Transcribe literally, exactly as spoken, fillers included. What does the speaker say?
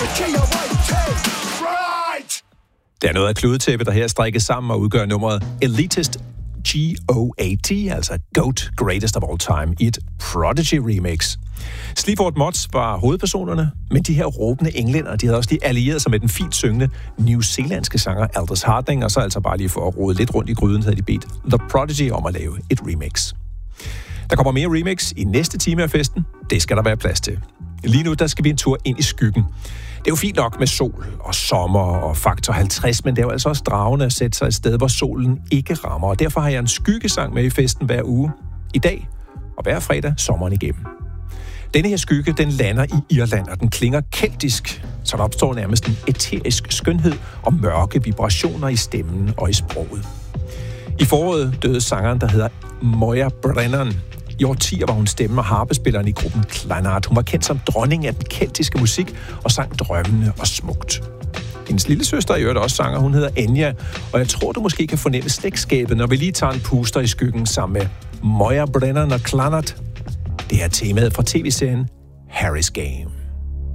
Det er noget af kludetæppet, der her strikkes sammen og udgør nummeret Elitist G O A T, altså GOAT, Greatest of All Time, i et Prodigy remix. Sleaford Mods var hovedpersonerne, men de her råbende englænder, de havde også de allierede sig med den fint syngende newzealandske sanger Aldous Harding, og så altså bare lige for at rode lidt rundt i gryden, havde de bedt The Prodigy om at lave et remix. Der kommer mere remix i næste time af festen. Det skal der være plads til. Lige nu, der skal vi en tur ind i skyggen. Det er jo fint nok med sol og sommer og faktor halvtreds, men det er jo altså også dragende at sætte sig et sted, hvor solen ikke rammer. Og derfor har jeg en skyggesang med i festen hver uge. I dag og hver fredag sommeren igennem. Denne her skygge, den lander i Irland, og den klinger keltisk, så der opstår nærmest en æterisk skønhed og mørke vibrationer i stemmen og i sproget. I foråret døde sangeren, der hedder Moya Brennan. I årtier var hun stemme- og harpespilleren i gruppen Clonard. Hun var kendt som dronning af den keltiske musik og sang drømmende og smukt. Hendes lille søster i øvrigt også sanger, hun hedder Enya, og jeg tror, du måske kan fornemme slægtskabet, når vi lige tager en puster i skyggen sammen med Moya Brennan og Clonard. Det er temaet fra tv-serien Harry's Game.